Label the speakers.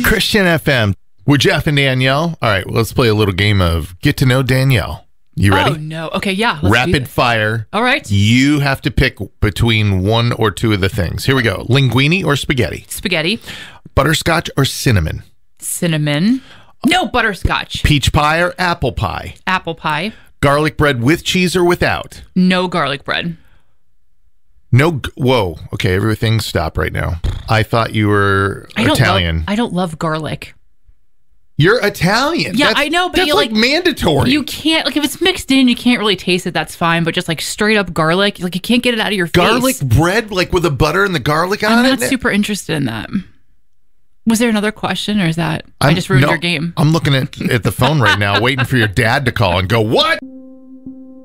Speaker 1: Christian FM. We're Jeff and Danielle. All right, well, let's play a little game of Get to Know Danielle. You ready?
Speaker 2: Oh, no. Okay, yeah. Let's
Speaker 1: Rapid fire.
Speaker 2: All right.
Speaker 1: You have to pick between one or two of the things. Here we go. Linguine or spaghetti?
Speaker 2: Spaghetti.
Speaker 1: Butterscotch or cinnamon?
Speaker 2: Cinnamon. No, butterscotch.
Speaker 1: Peach pie or apple pie?
Speaker 2: Apple pie.
Speaker 1: Garlic bread with cheese or without?
Speaker 2: No garlic bread.
Speaker 1: Whoa. Okay, everything stop right now. I thought you were Italian.
Speaker 2: I don't love garlic.
Speaker 1: You're Italian.
Speaker 2: Yeah, I know, but
Speaker 1: that's like mandatory.
Speaker 2: You can't, like, if it's mixed in, you can't really taste it. That's fine. But just like straight up garlic, like you can't get it out of your
Speaker 1: garlic
Speaker 2: face.
Speaker 1: Bread, like with the butter and the garlic on it?
Speaker 2: I'm not super interested in that. Was there another question, or is that I just ruined your game?
Speaker 1: I'm looking at the phone right now, waiting for your dad to call and go, what?